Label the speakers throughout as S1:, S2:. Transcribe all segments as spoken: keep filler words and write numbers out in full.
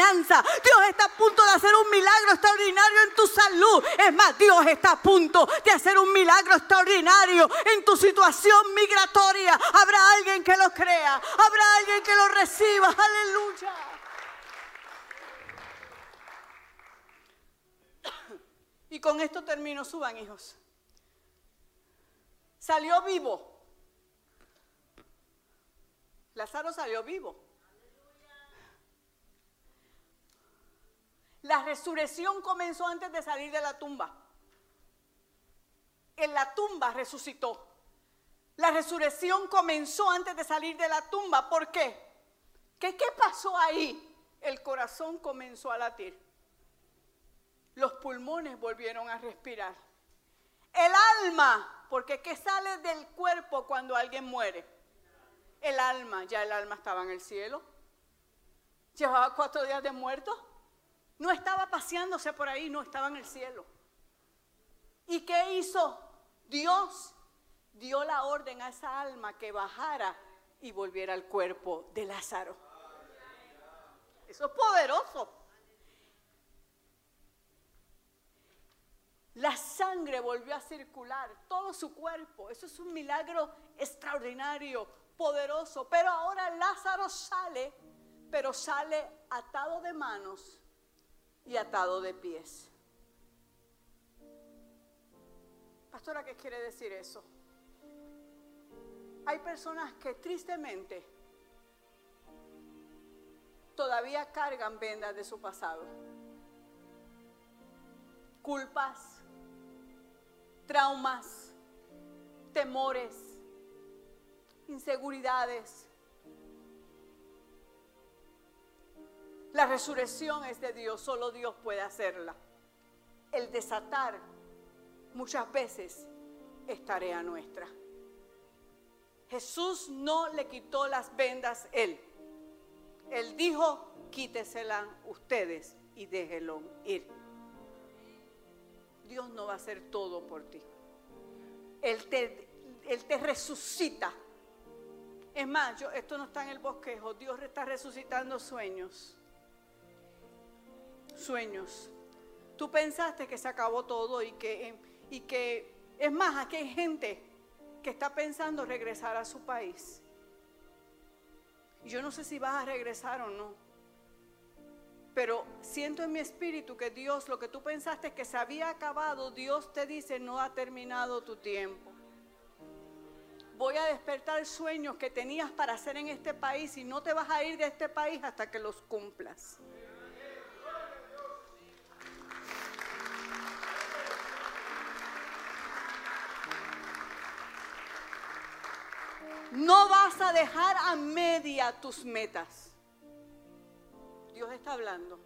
S1: finanzas. Dios está a punto de hacer un milagro extraordinario en tu salud. Es más, Dios está a punto de hacer un milagro extraordinario en tu situación migratoria. Habrá alguien que lo crea. Habrá alguien que lo reciba. Aleluya. Y con esto termino. Suban, hijos. Salió vivo. Lázaro salió vivo. La resurrección comenzó antes de salir de la tumba. En la tumba resucitó. La resurrección comenzó antes de salir de la tumba. ¿Por qué? ¿Qué, qué pasó ahí? El corazón comenzó a latir. Los pulmones volvieron a respirar. El alma, porque ¿qué sale del cuerpo cuando alguien muere? El alma, ya el alma estaba en el cielo. Llevaba cuatro días de muerto. No estaba paseándose por ahí, no, estaba en el cielo. ¿Y qué hizo? Dios dio la orden a esa alma que bajara y volviera al cuerpo de Lázaro. Eso es poderoso. La sangre volvió a circular, todo su cuerpo. Eso es un milagro extraordinario, poderoso. Pero ahora Lázaro sale, pero sale atado de manos y atado de pies. Pastora, ¿qué quiere decir eso? Hay personas que tristemente todavía cargan vendas de su pasado. Culpas, traumas, temores, inseguridades. La resurrección es de Dios, solo Dios puede hacerla. El desatar muchas veces es tarea nuestra. Jesús no le quitó las vendas él. Él dijo, quíteselas ustedes y déjenlo ir. Dios no va a hacer todo por ti. Él te, Él te resucita. Es más, yo, esto no está en el bosquejo. Dios está resucitando sueños. Sueños. Tú pensaste que se acabó todo y que, y que es más, aquí hay gente que está pensando regresar a su país. Y yo no sé si vas a regresar o no. Pero siento en mi espíritu que Dios, lo que tú pensaste que se había acabado, Dios te dice, no ha terminado tu tiempo. Voy a despertar sueños que tenías para hacer en este país y no te vas a ir de este país hasta que los cumplas. No vas a dejar a media tus metas. Dios está hablando.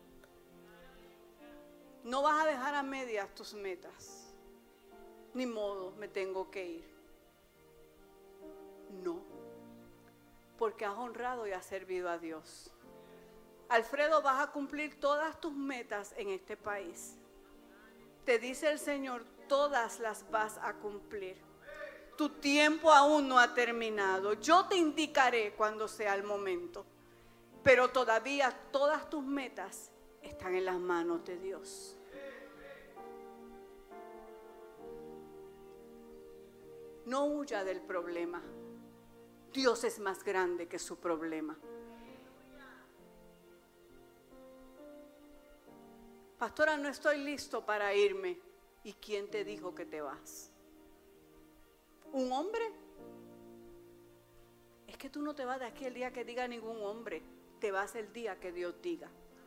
S1: No vas a dejar a medias tus metas. Ni modo, me tengo que ir. No, porque has honrado y has servido a Dios. Alfredo, vas a cumplir todas tus metas en este país. Te dice el Señor, todas las vas a cumplir. Tu tiempo aún no ha terminado. Yo te indicaré cuando sea el momento. Pero todavía todas tus metas están en las manos de Dios. No huya del problema. Dios es más grande que su problema. Pastora, no estoy listo para irme. ¿Y quién te dijo que te vas? ¿Un hombre? Es que tú no te vas de aquí el día que diga ningún hombre. Te vas el día que Dios diga.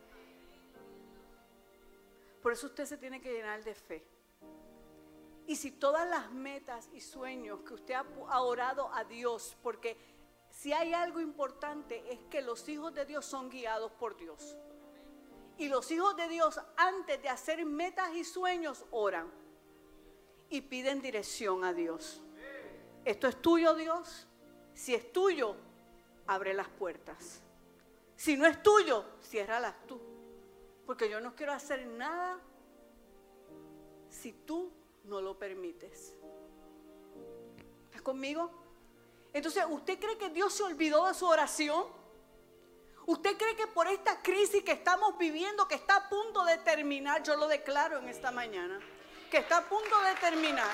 S1: Por eso usted se tiene que llenar de fe. Y si todas las metas y sueños que usted ha orado a Dios, porque si hay algo importante es que los hijos de Dios son guiados por Dios. Y los hijos de Dios, antes de hacer metas y sueños, oran y piden dirección a Dios. ¿Esto es tuyo, Dios? Si es tuyo, abre las puertas. Si no es tuyo, ciérralas tú. Porque yo no quiero hacer nada si tú no lo permites. ¿Estás conmigo? Entonces, ¿usted cree que Dios se olvidó de su oración? ¿Usted cree que por esta crisis que estamos viviendo, que está a punto de terminar, yo lo declaro en esta mañana, que está a punto de terminar,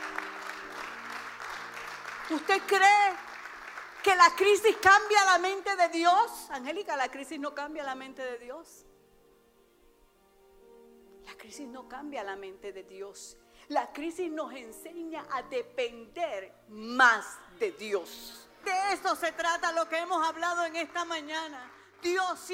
S1: ¿usted cree que la crisis cambia la mente de Dios? Angélica, la crisis no cambia la mente de Dios. La crisis no cambia la mente de Dios. La crisis nos enseña a depender más de Dios. De eso se trata lo que hemos hablado en esta mañana. Dios